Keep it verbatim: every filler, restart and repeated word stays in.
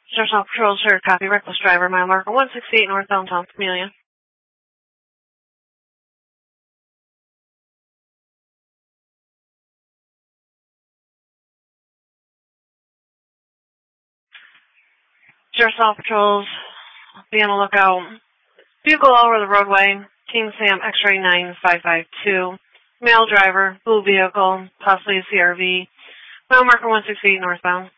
Sheriff's Patrol, shared copy, reckless driver, mile marker one sixty-eight north downtown Camellia. Sheriff's Patrols, be on the lookout. Vehicle all over the roadway, King Sam X-ray nine five five two. Male driver, blue vehicle, possibly a C R V. Mile marker one sixty-eight northbound.